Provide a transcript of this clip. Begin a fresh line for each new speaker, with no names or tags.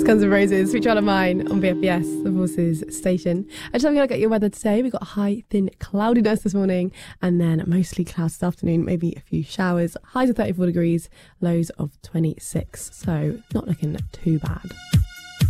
That's Guns N' Roses, Sweet Child of Mine on VFBS, the Voices station. I just have a look at your weather today. We've got high, thin cloudiness this morning and then mostly clouds this afternoon, maybe a few showers. Highs of 34 degrees, lows of 26. So not looking too bad.